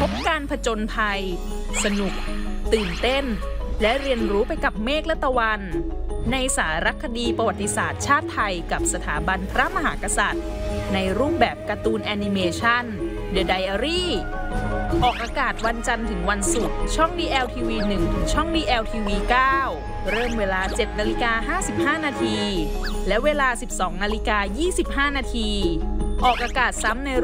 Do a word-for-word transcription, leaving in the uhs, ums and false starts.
บการผจญภัยสนุกตื่นเต้นและเรียนรู้ไปกับเมฆและตะวันในสารคดีประวัติศาสตร์ชาติไทยกับสถาบันพระมหากษัตริย์ในรูปแบบการ์ตูนแอนิเมชัน The Diary ออกอากาศวันจันทร์ถึงวันศุกร์ช่อง ดี แอล ที วี หนึ่ง ถึงช่อง ดี แอล ที วี เก้า เริ่มเวลา เจ็ดนาฬิกาห้าสิบห้า นาทีและเวลา สิบสองนาฬิกายี่สิบห้า นาทีออกอากาศซ้ำใน